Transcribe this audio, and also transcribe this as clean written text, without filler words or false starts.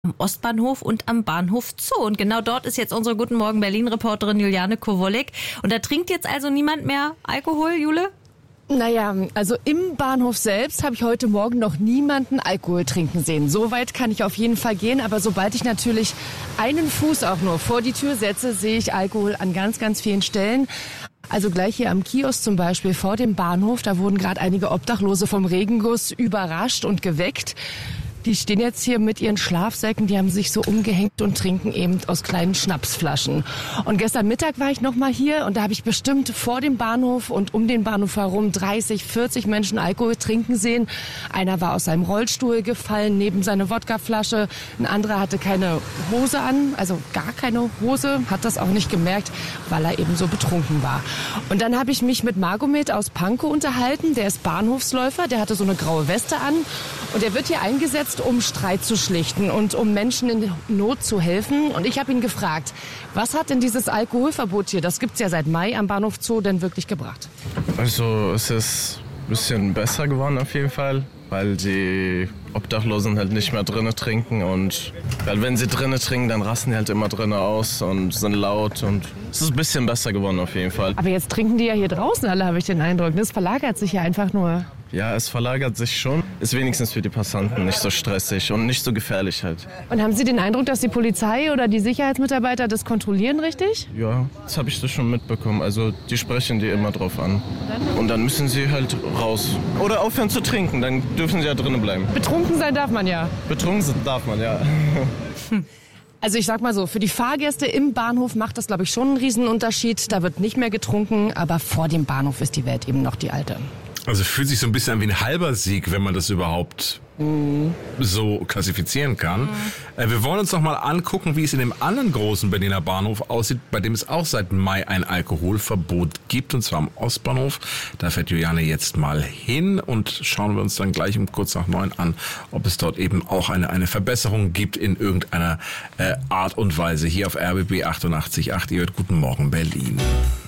am Ostbahnhof und am Bahnhof Zoo. Und genau dort ist jetzt unsere Guten Morgen Berlin-Reporterin Juliane Kowolek. Und da trinkt jetzt also niemand mehr Alkohol, Jule? Naja, also im Bahnhof selbst habe ich heute Morgen noch niemanden Alkohol trinken sehen. So weit kann ich auf jeden Fall gehen. Aber sobald ich natürlich einen Fuß auch nur vor die Tür setze, sehe ich Alkohol an ganz, ganz vielen Stellen. Also gleich hier am Kiosk zum Beispiel vor dem Bahnhof, da wurden gerade einige Obdachlose vom Regenguss überrascht und geweckt. Die stehen jetzt hier mit ihren Schlafsäcken, die haben sich so umgehängt und trinken eben aus kleinen Schnapsflaschen. Und gestern Mittag war ich noch mal hier und da habe ich bestimmt vor dem Bahnhof und um den Bahnhof herum 30, 40 Menschen Alkohol trinken sehen. Einer war aus seinem Rollstuhl gefallen, neben seine Wodkaflasche. Ein anderer hatte keine Hose an, also gar keine Hose, hat das auch nicht gemerkt, weil er eben so betrunken war. Und dann habe ich mich mit Magomed aus Pankow unterhalten, der ist Bahnhofsläufer, der hatte so eine graue Weste an und der wird hier eingesetzt, um Streit zu schlichten und um Menschen in Not zu helfen. Und ich habe ihn gefragt, was hat denn dieses Alkoholverbot hier, das gibt's ja seit Mai am Bahnhof Zoo, denn wirklich gebracht? Also es ist ein bisschen besser geworden auf jeden Fall, weil die Obdachlosen halt nicht mehr drinnen trinken und weil wenn sie drinnen trinken, dann rasten die halt immer drinnen aus und sind laut und es ist ein bisschen besser geworden auf jeden Fall. Aber jetzt trinken die ja hier draußen alle, habe ich den Eindruck. Das verlagert sich ja einfach nur. Ja, es verlagert sich schon. Ist wenigstens für die Passanten nicht so stressig und nicht so gefährlich halt. Und haben Sie den Eindruck, dass die Polizei oder die Sicherheitsmitarbeiter das kontrollieren richtig? Ja, das habe ich das schon mitbekommen. Also die sprechen die immer drauf an. Und dann müssen sie halt raus. Oder aufhören zu trinken, dann dürfen sie ja drinnen bleiben. Betrunken sein darf man ja. Betrunken sein darf man, ja. Also ich sag mal so, für die Fahrgäste im Bahnhof macht das, glaube ich, schon einen Riesenunterschied. Da wird nicht mehr getrunken, aber vor dem Bahnhof ist die Welt eben noch die alte. Also fühlt sich so ein bisschen an wie ein halber Sieg, wenn man das überhaupt so klassifizieren kann. Wir wollen uns noch mal angucken, wie es in dem anderen großen Berliner Bahnhof aussieht, bei dem es auch seit Mai ein Alkoholverbot gibt, und zwar am Ostbahnhof. Da fährt Juliane jetzt mal hin und schauen wir uns dann gleich um kurz nach 9 an, ob es dort eben auch eine Verbesserung gibt in irgendeiner Art und Weise. Hier auf RBB 88.8. Ihr hört Guten Morgen Berlin.